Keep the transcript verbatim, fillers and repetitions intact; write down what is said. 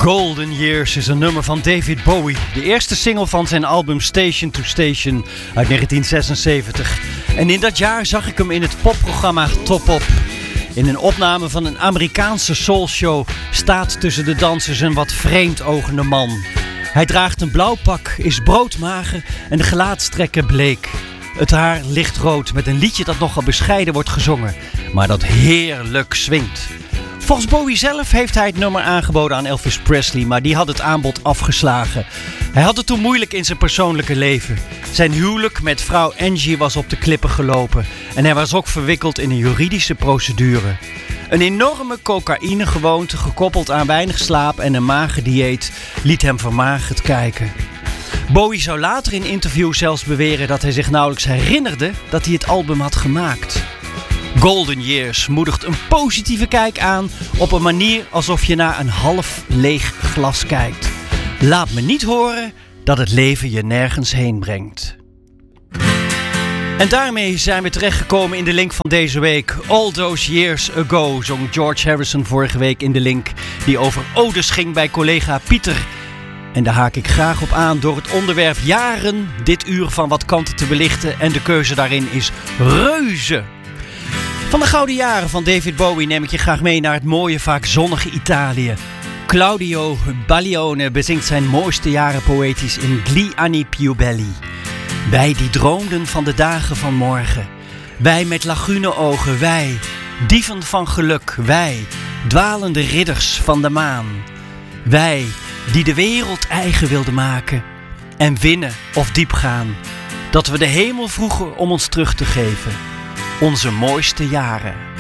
Golden Years is een nummer van David Bowie. De eerste single van zijn album Station to Station uit negentien zesenzeventig. En in dat jaar zag ik hem in het popprogramma Top Op. In een opname van een Amerikaanse soulshow staat tussen de dansers een wat vreemdogende man. Hij draagt een blauw pak, is broodmager en de gelaatstrekken bleek. Het haar lichtrood met een liedje dat nogal bescheiden wordt gezongen, maar dat heerlijk swingt. Volgens Bowie zelf heeft hij het nummer aangeboden aan Elvis Presley, maar die had het aanbod afgeslagen. Hij had het toen moeilijk in zijn persoonlijke leven. Zijn huwelijk met vrouw Angie was op de klippen gelopen en hij was ook verwikkeld in een juridische procedure. Een enorme cocaïnegewoonte gekoppeld aan weinig slaap en een mager dieet liet hem vermagerd kijken. Bowie zou later in interviews zelfs beweren dat hij zich nauwelijks herinnerde dat hij het album had gemaakt. Golden Years moedigt een positieve kijk aan op een manier alsof je naar een half leeg glas kijkt. Laat me niet horen dat het leven je nergens heen brengt. En daarmee zijn we terechtgekomen in de link van deze week. All Those Years Ago zong George Harrison vorige week in de link die over odes ging bij collega Pieter. En daar haak ik graag op aan door het onderwerp jaren dit uur van wat kanten te belichten. En de keuze daarin is reuze. Van de gouden jaren van David Bowie neem ik je graag mee naar het mooie, vaak zonnige Italië. Claudio Baglione bezingt zijn mooiste jaren poëtisch in Gli anni più belli. Wij die droomden van de dagen van morgen. Wij met laguneogen, wij, dieven van geluk, wij, dwalende ridders van de maan. Wij die de wereld eigen wilden maken en winnen of diep gaan. Dat we de hemel vroegen om ons terug te geven. Onze mooiste jaren.